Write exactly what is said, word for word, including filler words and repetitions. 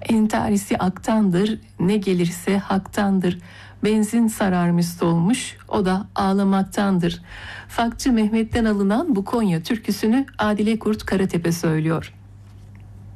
Entarisi aktandır, ne gelirse haktandır. Benzin sararmış dolmuş, o da ağlamaktandır. Fakçı Mehmet'ten alınan bu Konya türküsünü Adile Kurt Karatepe söylüyor.